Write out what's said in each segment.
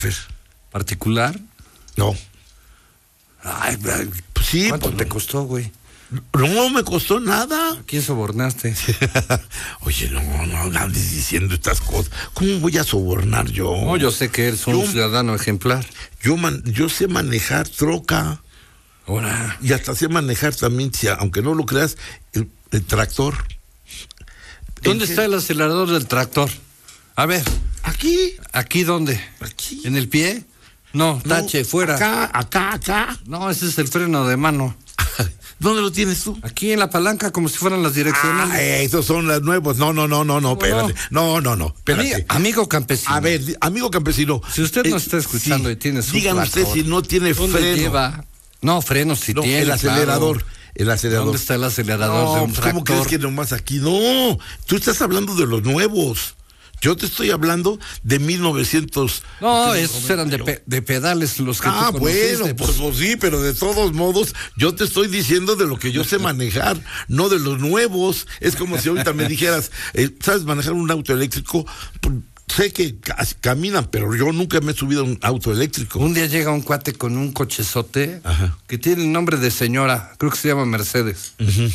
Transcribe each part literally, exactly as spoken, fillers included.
¿Particular? No. Ay, Pues sí. ¿cuánto pues, te costó, güey? No me costó nada. ¿A quién sobornaste? Oye, no, no, no andes diciendo estas cosas. ¿Cómo voy a sobornar yo? No, yo sé que eres un Yo- ciudadano ejemplar. Yo, man, yo sé manejar troca. Ahora, Y hasta sé manejar también, si- aunque no lo creas, el, el tractor. ¿dónde ¿En está qué? el acelerador del tractor? A ver, Aquí. ¿aquí dónde? Aquí. ¿En el pie? No, tache, No, fuera. Acá, acá, acá. No, ese es el freno de mano. ¿Dónde lo tienes tú? Aquí en la palanca, como si fueran las direccionales. Ah, esos son los nuevos. No, no, no, no, no, ¿Cómo espérate. No, no, no, Ami- espérate. amigo campesino. A ver, di- amigo campesino. Si usted nos eh, está escuchando sí, y tiene su dígame usted tractor, si no tiene ¿dónde freno. lleva? No, frenos si No, tiene. el acelerador. claro. El acelerador. ¿Dónde está el acelerador No, de un pues, tractor? ¿cómo crees que nomás aquí? No, tú estás hablando de los nuevos. Yo te estoy hablando de mil novecientos. No, esos eran de, pe- de pedales los que Ah, tú conociste, bueno, pues, pues sí, pero de todos modos, yo te estoy diciendo de lo que yo sé manejar, no de los nuevos. Es como si ahorita me dijeras, eh, ¿sabes manejar un auto eléctrico? Pues, sé que ca- caminan, pero yo nunca me he subido a un auto eléctrico. Un día llega un cuate con un cochezote Ajá. que tiene el nombre de señora, creo que se llama Mercedes.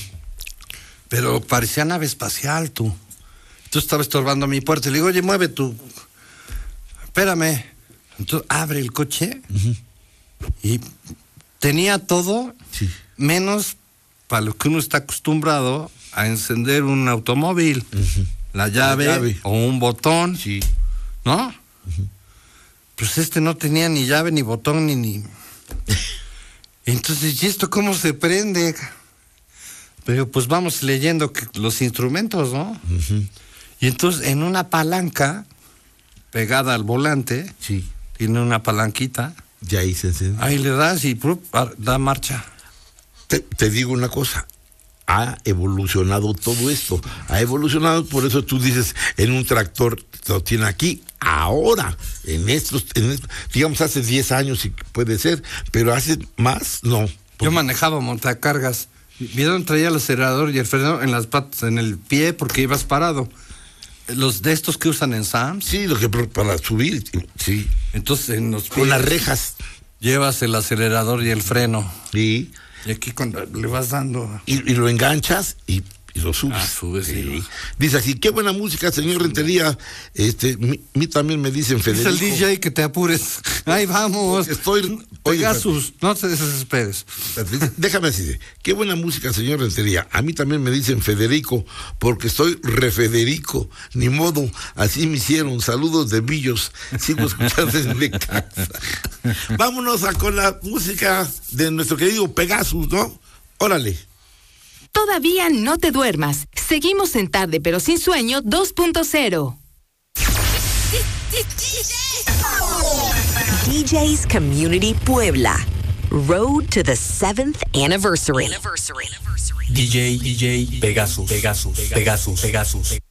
Pero parecía nave espacial, tú. Tú estabas estorbando mi puerta y le digo, oye, mueve tú. Espérame. Entonces abre el coche y tenía todo Sí. menos para lo que uno está acostumbrado a encender un automóvil. La llave, llave. o un botón, Sí. ¿no? Pues este no tenía ni llave, ni botón, ni... ni... Entonces, ¿y esto cómo se prende? Pero pues vamos leyendo que los instrumentos, ¿no? Y entonces en una palanca pegada al volante, Sí. tiene una palanquita, Ya hice ese. ahí le das y ¡prup! Da marcha. Te, te digo una cosa, ha evolucionado todo esto, ha evolucionado, por eso tú dices, en un tractor lo tiene aquí, ahora, en estos, en estos, digamos hace diez años sí puede ser, pero hace más, no. Yo manejaba montacargas. ¿Vieron? Traía el acelerador y el freno en las patas, en el pie, porque ibas parado. Los de estos que usan en Sams. Sí, lo que pro- para subir, sí, Entonces en los pies con las rejas, llevas el acelerador y el freno. sí, Y aquí cuando le vas dando... y, y lo enganchas y, y lo subes. Ah, subes, sí. Dice aquí, qué buena música, señor Rentería. Este, mi, mí también me dicen Dice Federico. el D J que te apures. Ahí vamos. Estoy- oye, Pegasus, no te desesperes. Déjame decir, qué buena música, señor Rentería. A mí también me dicen Federico, porque estoy re Federico. Ni modo, así me hicieron. Saludos de Villos. Sigo escuchando desde casa. Vámonos a con la música de nuestro querido Pegasus, ¿no? Órale. Todavía no te duermas. Seguimos en Tarde pero sin sueño dos punto cero. D J's Community Puebla. Road to the seventh anniversary. D J, D J, Pegasus, Pegasus, Pegasus, Pegasus.